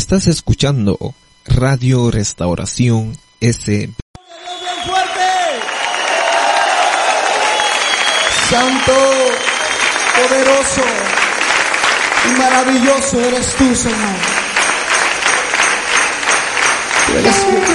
Estás escuchando Radio Restauración S. Santo, poderoso y maravilloso eres tú, Señor. Tú eres